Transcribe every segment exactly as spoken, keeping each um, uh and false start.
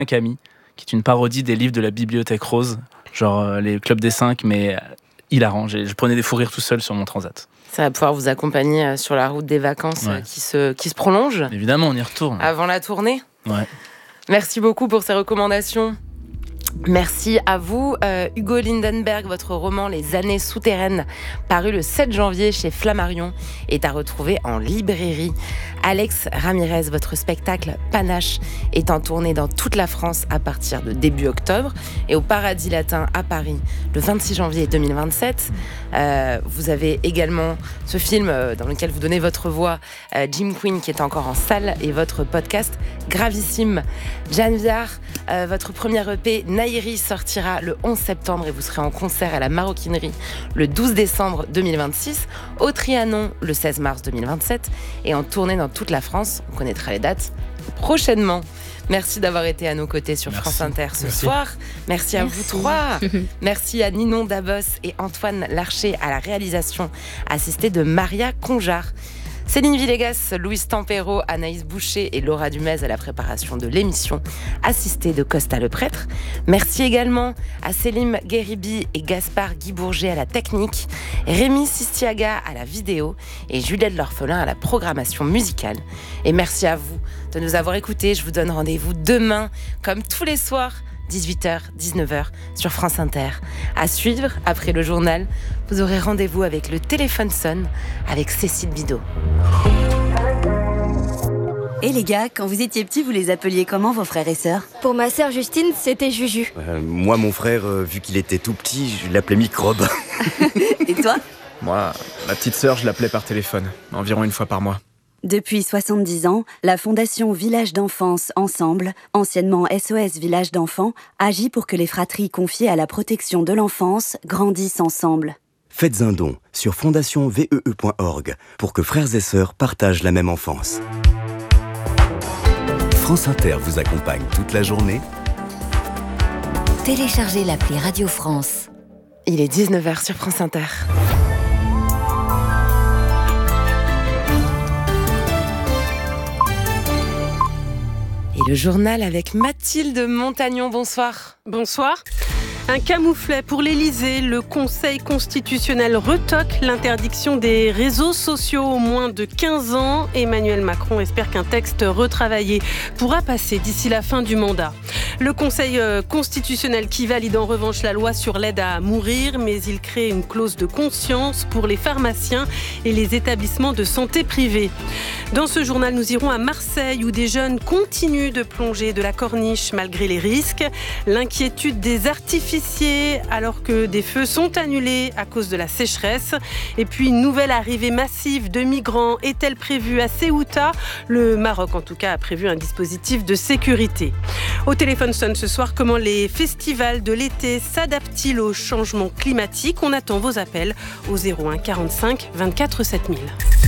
cinq amis, qui est une parodie des livres de la Bibliothèque Rose, genre euh, les clubs des cinq, mais euh, hilarant. J'ai, je prenais des fous rires tout seul sur mon transat. Ça va pouvoir vous accompagner sur la route des vacances ouais. qui, se, qui se prolonge. Évidemment, on y retourne. Avant la tournée. Ouais. Merci beaucoup pour ces recommandations. Merci à vous. Euh, Hugo Lindenberg, votre roman Les années souterraines, paru le sept janvier chez Flammarion, est à retrouver en librairie. Alex Ramirez, votre spectacle Panache est en tournée dans toute la France à partir de début octobre et au Paradis Latin à Paris le vingt-six janvier deux mille vingt-sept. Euh, vous avez également ce film euh, dans lequel vous donnez votre voix, euh, Jim Queen, qui est encore en salle, et votre podcast Gravissime. Jeanne Viard, euh, votre première E P Naïri sortira le onze septembre et vous serez en concert à la Maroquinerie le douze décembre deux mille vingt-six, au Trianon le seize mars deux mille vingt-sept et en tournée dans toute la France. On connaîtra les dates prochainement. Merci d'avoir été à nos côtés sur Merci. France Inter ce Merci. soir. Merci à Merci. vous trois. Merci à Ninon Dabos et Antoine Larcher à la réalisation, assisté de Maria Conjar. Céline Villegas, Louise Tempero, Anaïs Boucher et Laura Dumez à la préparation de l'émission, assistée de Costa le Prêtre. Merci également à Célim Guéribi et Gaspard Guy Bourget à la technique, Rémi Sistiaga à la vidéo et Juliette L'Orphelin à la programmation musicale. Et merci à vous de nous avoir écoutés. Je vous donne rendez-vous demain, comme tous les soirs, dix-huit heures, dix-neuf heures, sur France Inter. À suivre, après le journal, vous aurez rendez-vous avec le téléphone sonne avec Cécile Bidot. Et les gars, quand vous étiez petits, vous les appeliez comment, vos frères et sœurs ? Pour ma sœur Justine, c'était Juju. Euh, moi, mon frère, euh, vu qu'il était tout petit, je l'appelais Microbe. Et toi ? Moi, ma petite sœur, je l'appelais par téléphone, environ une fois par mois. Depuis soixante-dix ans, la Fondation Village d'Enfance Ensemble, anciennement S O S Village d'Enfants, agit pour que les fratries confiées à la protection de l'enfance grandissent ensemble. Faites un don sur fondation vee point org pour que frères et sœurs partagent la même enfance. France Inter vous accompagne toute la journée. Téléchargez l'appli Radio France. Il est dix-neuf heures sur France Inter. Et le journal avec Mathilde Montagnon. Bonsoir. Bonsoir. Un camouflet pour l'Élysée. Le Conseil constitutionnel retoque l'interdiction des réseaux sociaux aux moins de quinze ans. Emmanuel Macron espère qu'un texte retravaillé pourra passer d'ici la fin du mandat. Le Conseil constitutionnel qui valide en revanche la loi sur l'aide à mourir, mais il crée une clause de conscience pour les pharmaciens et les établissements de santé privés. Dans ce journal, nous irons à Marseille où des jeunes continuent de plonger de la corniche malgré les risques. L'inquiétude des artificiers alors que des feux sont annulés à cause de la sécheresse. Et puis une nouvelle arrivée massive de migrants est-elle prévue à Ceuta ? Le Maroc en tout cas a prévu un dispositif de sécurité. Au téléphone sonne ce soir, comment les festivals de l'été s'adaptent-ils au changement climatique ? On attend vos appels au zéro un quarante-cinq vingt-quatre sept mille.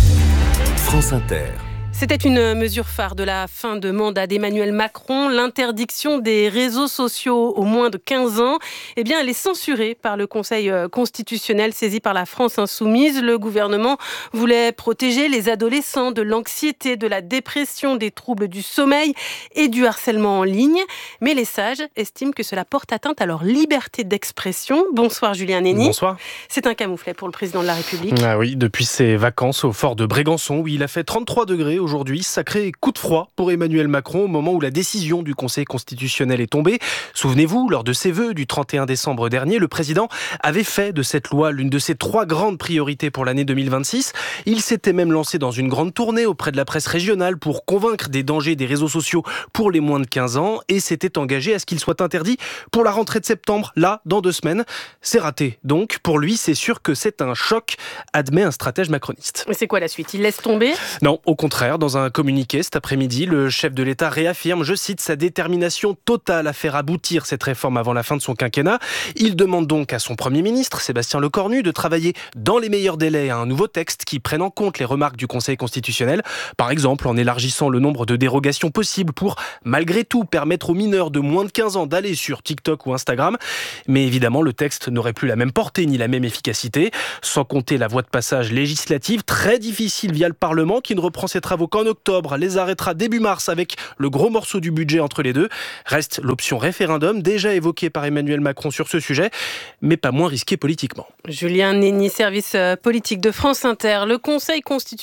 France Inter. C'était une mesure phare de la fin de mandat d'Emmanuel Macron, l'interdiction des réseaux sociaux aux moins de quinze ans. Eh bien, elle est censurée par le Conseil constitutionnel saisi par la France Insoumise. Le gouvernement voulait protéger les adolescents de l'anxiété, de la dépression, des troubles du sommeil et du harcèlement en ligne. Mais les sages estiment que cela porte atteinte à leur liberté d'expression. Bonsoir Julien Nény. Bonsoir. C'est un camouflet pour le président de la République. Ah oui, depuis ses vacances au fort de Brégançon où il a fait trente-trois degrés aujourd'hui, sacré coup de froid pour Emmanuel Macron au moment où la décision du Conseil constitutionnel est tombée. Souvenez-vous, lors de ses vœux du trente et un décembre dernier, le président avait fait de cette loi l'une de ses trois grandes priorités pour l'année deux mille vingt-six. Il s'était même lancé dans une grande tournée auprès de la presse régionale pour convaincre des dangers des réseaux sociaux pour les moins de quinze ans et s'était engagé à ce qu'il soit interdit pour la rentrée de septembre, là, dans deux semaines. C'est raté. Donc, pour lui, c'est sûr que c'est un choc, admet un stratège macroniste. Mais c'est quoi la suite ? Il laisse tomber ? Non, au contraire, dans un communiqué cet après-midi, le chef de l'État réaffirme, je cite, sa détermination totale à faire aboutir cette réforme avant la fin de son quinquennat. Il demande donc à son Premier ministre, Sébastien Lecornu, de travailler dans les meilleurs délais à un nouveau texte qui prenne en compte les remarques du Conseil constitutionnel. Par exemple, en élargissant le nombre de dérogations possibles pour, malgré tout, permettre aux mineurs de moins de quinze ans d'aller sur TikTok ou Instagram. Mais évidemment, le texte n'aurait plus la même portée ni la même efficacité, sans compter la voie de passage législative très difficile via le Parlement qui ne reprend ses travaux travaux qu'en octobre, les arrêtera début mars avec le gros morceau du budget entre les deux. Reste l'option référendum, déjà évoquée par Emmanuel Macron sur ce sujet, mais pas moins risquée politiquement. Julien Néni, service politique de France Inter. Le Conseil constitutionnel